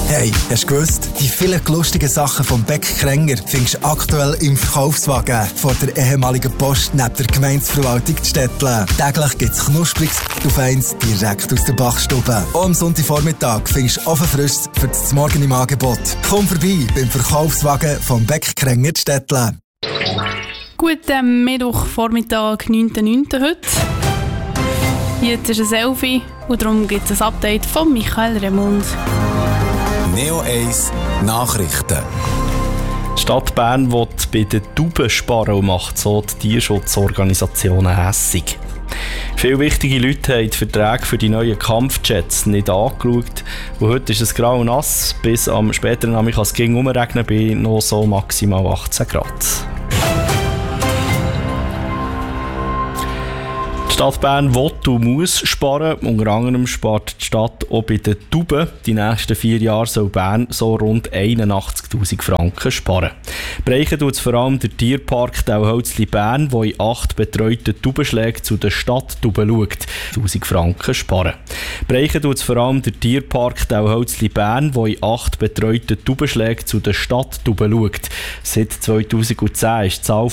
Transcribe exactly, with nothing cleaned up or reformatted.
Hey, hast du gewusst? Die vielen lustigen Sachen vom Beck Kränger findest du aktuell im Verkaufswagen vor der ehemaligen Post neben der Gemeindeverwaltung Städtle. Täglich gibt es Knuspriges auf eins direkt aus der Bachstube. Auch am Sonntagvormittag findest du offen frisch für das Morgen im Angebot. Komm vorbei beim Verkaufswagen vom Beck Kränger Städtle. Guten Mittwochvormittag, neunter neunter heute. Jetzt ist ein Selfie und darum gibt es ein Update von Michael Remund. Neo eins Nachrichten. Die Stadt Bern will bei den Tauben sparen und macht so die Tierschutzorganisationen hässig. Viele wichtige Leute haben die Verträge für die neuen Kampfjets nicht angeschaut. Und heute ist es grau und nass. Bis am späteren Nachmittag kann es gegen umregnen bei noch so maximal achtzehn Grad. Die Stadt Bern will und muss sparen. Unter anderem spart die Stadt auch bei den Tauben. Die nächsten vier Jahre soll Bern so rund einundachtzigtausend Franken sparen. Bereichen tut es vor allem der Tierpark Telhölzli Bern, der in acht betreuten Taubenschlägen zu den Stadttauben schaut. tausend Franken sparen. Bereichen tut es vor allem der Tierpark Telhölzli Bern, der in acht betreuten Taubenschlägen zu den Stadttauben schaut. Seit zweitausendzehn ist die Zahl